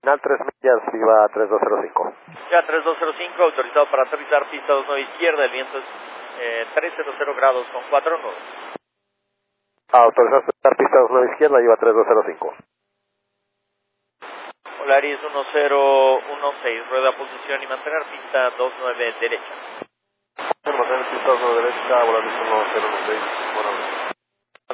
Final 3 millas, viva 3205. Ya 3205, autorizado para aterrizar, pista 29 izquierda, el viento es 300 grados con 4 nudos. Autorizado a aterrizar, pista 29 izquierda, viva 3205. Polaris 1016, rueda posición y mantener pista 29 derecha. Mantener pista 29 derecha, Polaris 1016, buenas noches.